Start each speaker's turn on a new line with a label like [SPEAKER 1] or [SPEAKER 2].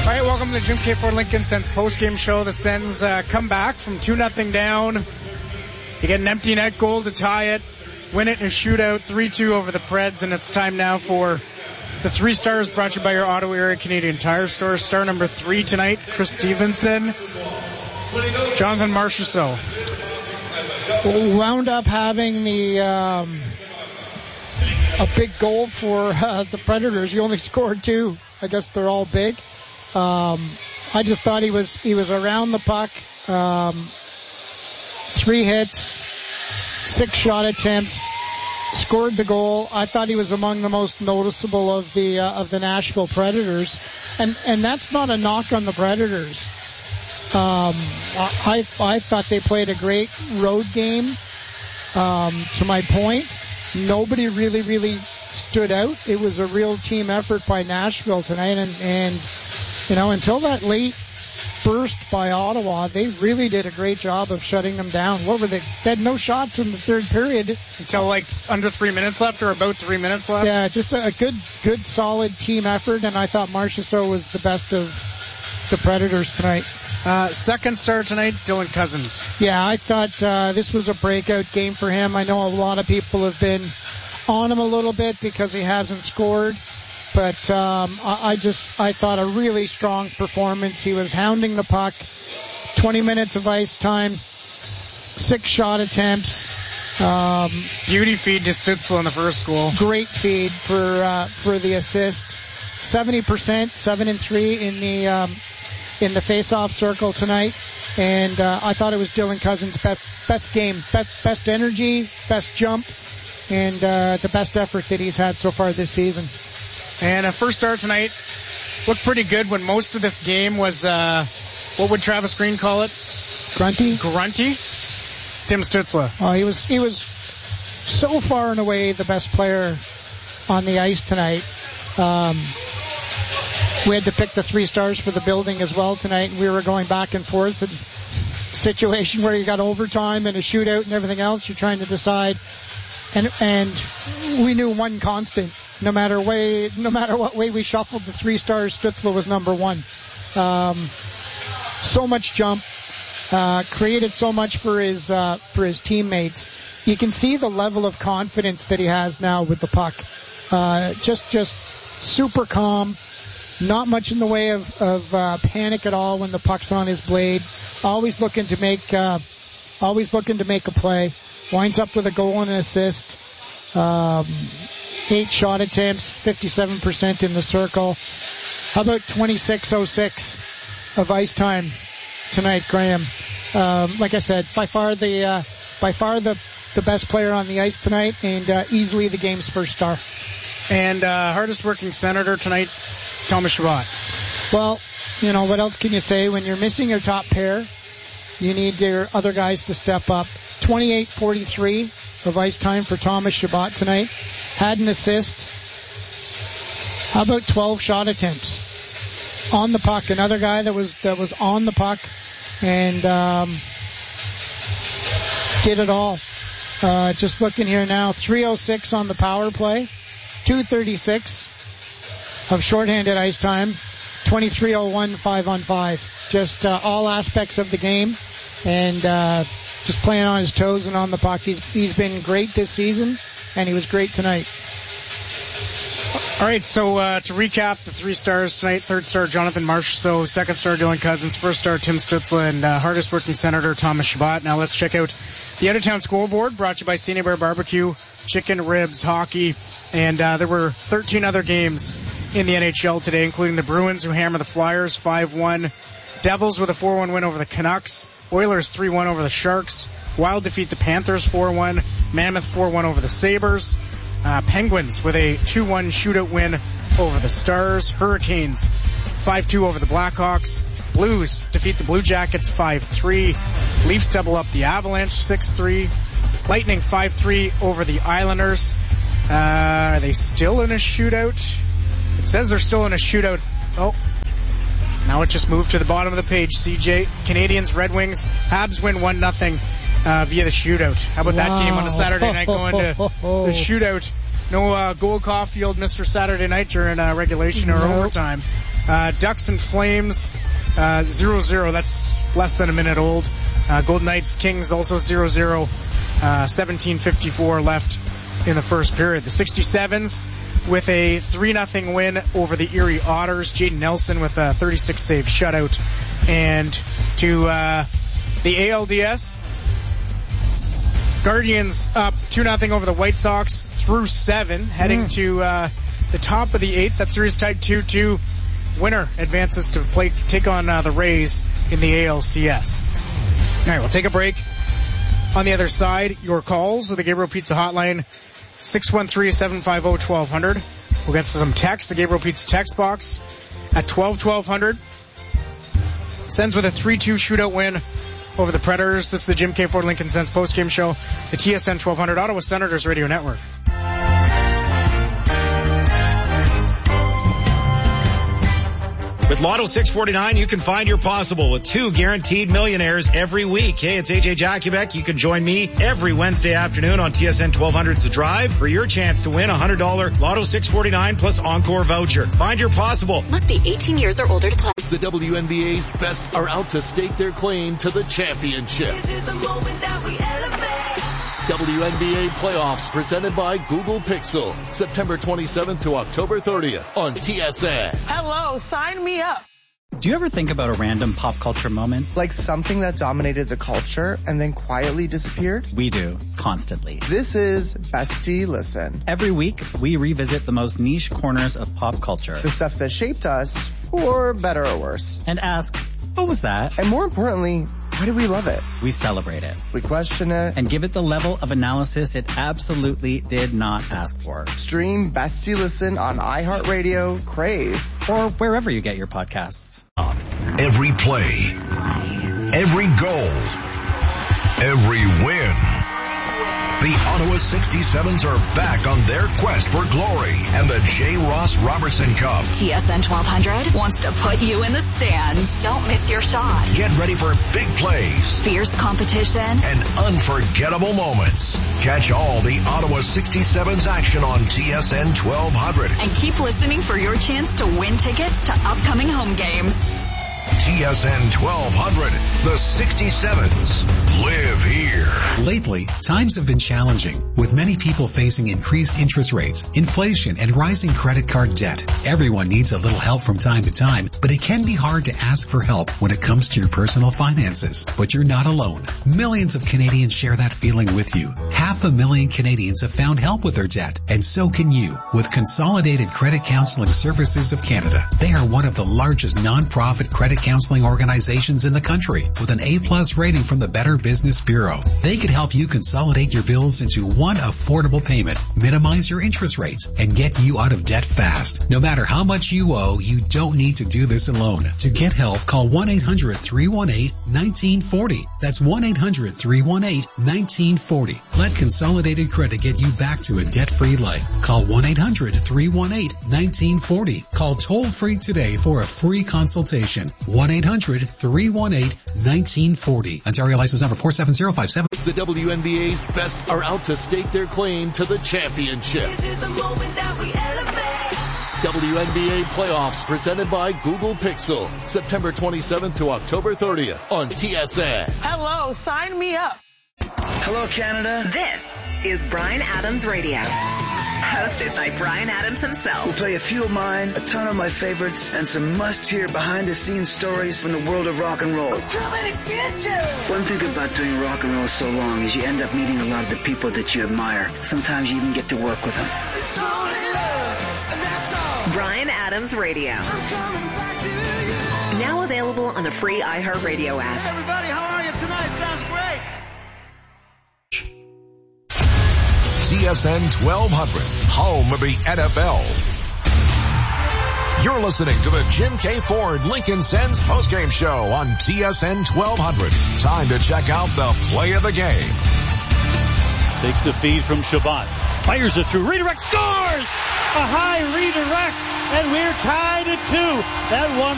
[SPEAKER 1] All right, welcome to the Jim K. Ford Lincoln Sens postgame show. The Sens come back from 2-0 down. You get an empty net goal to tie it, win it in a shootout, 3-2 over the Preds, and it's time now for the 3 stars brought to you by your Ottawa Area Canadian Tire Store. Star number 3 tonight, Chris Stevenson. Jonathan Marchessault.
[SPEAKER 2] Wound up having the a big goal for the Predators. He only scored 2. I guess they're all big. I just thought he was around the puck. 3 hits, 6 shot attempts, scored the goal. I thought he was among the most noticeable of the Nashville Predators, and that's not a knock on the Predators. I thought they played a great road game. To my point, nobody really stood out. It was a real team effort by Nashville tonight, and you know, until that late burst by Ottawa, they really did a great job of shutting them down. What were they? They had no shots in the third period.
[SPEAKER 1] Until like under 3 minutes left, or about 3 minutes left?
[SPEAKER 2] Yeah, just a good solid team effort, and I thought Marchessault was the best of the Predators tonight.
[SPEAKER 1] Second star tonight, Dylan Cousins.
[SPEAKER 2] Yeah, I thought this was a breakout game for him. I know a lot of people have been on him a little bit because he hasn't scored. But I thought a really strong performance. He was hounding the puck, 20 minutes of ice time, 6 shot attempts.
[SPEAKER 1] Beauty feed to Stützle in the first goal.
[SPEAKER 2] Great feed for the assist. 70%, 7-3 in the face-off circle tonight. And I thought it was Dylan Cousins' best game, best energy, best jump, and the best effort that he's had so far this season.
[SPEAKER 1] And a first star tonight looked pretty good when most of this game was, what would Travis Green call it?
[SPEAKER 2] Grunty.
[SPEAKER 1] Tim Stützle.
[SPEAKER 2] Oh, he was so far and away the best player on the ice tonight. We had to pick the 3 stars for the building as well tonight. We were going back and forth. A situation where you got overtime and a shootout and everything else. You're trying to decide. And we knew one constant. No matter what way we shuffled the 3 stars, Stützle was number 1. So much jump, created so much for his teammates. You can see the level of confidence that he has now with the puck. Just super calm. Not much in the way of panic at all when the puck's on his blade. Always looking to make a play. Winds up with a goal and an assist. 8 shot attempts, 57% in the circle. How about 26:06 of ice time tonight, Graham? Like I said, by far the best player on the ice tonight, and easily the game's first star.
[SPEAKER 1] And hardest working senator tonight, Thomas Chabot.
[SPEAKER 2] Well, you know, what else can you say? When you're missing your top pair, you need your other guys to step up. 28:43 of ice time for Thomas Chabot tonight. Had an assist. How about 12 shot attempts? On the puck. Another guy that was on the puck and did it all. Just looking here now, 3:06 on the power play. 2:36 of shorthanded ice time. 23:01 5-on-5. Just all aspects of the game. And just playing on his toes and on the puck. He's been great this season, and he was great tonight.
[SPEAKER 1] All right, so to recap, the 3 stars tonight: third star Jonathan Marchessault, second star Dylan Cousins, first star Tim Stützle, and hardest working senator Thomas Chabot. Now let's check out the out-of-town scoreboard, brought to you by Senior Bear Barbecue, chicken, ribs, hockey, and there were 13 other games in the NHL today, including the Bruins, who hammer the Flyers 5-1, Devils with a 4-1 win over the Canucks, Oilers 3-1 over the Sharks, Wild defeat the Panthers 4-1, Mammoth 4-1 over the Sabres, Penguins with a 2-1 shootout win over the Stars, Hurricanes 5-2 over the Blackhawks, Blues defeat the Blue Jackets 5-3, Leafs double up the Avalanche 6-3, Lightning 5-3 over the Islanders. Are they still in a shootout? It says they're still in a shootout. Oh, now it just moved to the bottom of the page, CJ. Canadians, Red Wings, Habs win 1-0 via the shootout. How about that game on a Saturday night going to the shootout? No Gold Caulfield Mr. Saturday Night during regulation or overtime. Ducks and Flames 0-0. That's less than a minute old. Golden Knights Kings also 0-0. 17:54 left in the first period. The 67s with a 3-0 win over the Erie Otters. Jaden Nelson with a 36-save shutout. And to the ALDS, Guardians up 2-0 over the White Sox through 7, heading to the top of the 8th. That series tied 2-2. Winner advances to take on the Rays in the ALCS. All right, we'll take a break. On the other side, your calls with the Gabriel Pizza Hotline, 613-750-1200. We'll get some text. The Gabriel Pizza text box at 1200. Sens with a 3-2 shootout win over the Predators. This is the Jim K. Ford Lincoln Sens postgame show, the TSN 1200 Ottawa Senators Radio Network.
[SPEAKER 3] With Lotto 649, you can find your possible with 2 guaranteed millionaires every week. Hey, it's AJ Jakubek. You can join me every Wednesday afternoon on TSN 1200's The Drive for your chance to win a $100 Lotto 649 plus Encore voucher. Find your possible.
[SPEAKER 4] Must be 18 years or older to play.
[SPEAKER 5] The WNBA's best are out to stake their claim to the championship. WNBA playoffs presented by Google Pixel, September 27th to October 30th on TSN.
[SPEAKER 6] Hello, sign me up.
[SPEAKER 7] Do you ever think about a random pop culture moment?
[SPEAKER 8] Like something that dominated the culture and then quietly disappeared?
[SPEAKER 7] We do, constantly.
[SPEAKER 8] This is Bestie Listen.
[SPEAKER 7] Every week, we revisit the most niche corners of pop culture.
[SPEAKER 8] The stuff that shaped us, for better or worse.
[SPEAKER 7] And ask, what was that?
[SPEAKER 8] And more importantly, why do we love it?
[SPEAKER 7] We celebrate it.
[SPEAKER 8] We question it.
[SPEAKER 7] And give it the level of analysis it absolutely did not ask for.
[SPEAKER 8] Stream Bestie Listen on iHeartRadio, Crave,
[SPEAKER 7] or wherever you get your podcasts.
[SPEAKER 9] Every play, every goal, every win. The Ottawa 67s are back on their quest for glory and the J. Ross Robertson Cup.
[SPEAKER 4] TSN 1200 wants to put you in the stands. Don't miss your shot.
[SPEAKER 9] Get ready for big plays,
[SPEAKER 4] fierce competition,
[SPEAKER 9] and unforgettable moments. Catch all the Ottawa 67s action on TSN 1200.
[SPEAKER 4] And keep listening for your chance to win tickets to upcoming home games.
[SPEAKER 9] TSN 1200, the 67s live here.
[SPEAKER 10] Lately, times have been challenging, with many people facing increased interest rates, inflation, and rising credit card debt. Everyone needs a little help from time to time, but it can be hard to ask for help when it comes to your personal finances. But you're not alone. Millions of Canadians share that feeling with you. 500,000 Canadians have found help with their debt, and so can you, with Consolidated Credit Counseling Services of Canada. They are one of the largest non-profit credit counseling organizations in the country, with an A+ rating from the Better Business Bureau. They could help you consolidate your bills into one affordable payment, minimize your interest rates, and get you out of debt fast. No matter how much you owe, you don't need to do this alone. To get help, call 1-800-318-1940. That's 1-800-318-1940. Let Consolidated Credit get you back to a debt-free life. Call 1-800-318-1940. Call toll-free today for a free consultation. 1-800-318-1940. Ontario license number 47057.
[SPEAKER 5] The WNBA's best are out to stake their claim to the championship. WNBA playoffs presented by Google Pixel, September 27th to October 30th on TSN.
[SPEAKER 6] Hello, sign me up.
[SPEAKER 11] Hello, Canada.
[SPEAKER 4] This is Bryan Adams Radio. Hosted by Bryan Adams himself.
[SPEAKER 11] We'll play a few of mine, a ton of my favorites, and some must-hear behind-the-scenes stories from the world of rock and roll. One thing about doing rock and roll so long is you end up meeting a lot of the people that you admire. Sometimes you even get to work with them.
[SPEAKER 4] Bryan Adams Radio. Now available on the free iHeartRadio app.
[SPEAKER 6] Everybody, how are you tonight? Sounds great.
[SPEAKER 9] TSN 1200, home of the NFL. You're listening to the Jim K. Ford Lincoln Sens postgame show on TSN 1200. Time to check out the play of the game.
[SPEAKER 12] Takes the feed from Shabbat. Fires it through. Redirect. Scores! A high redirect. And we're tied at 2. That one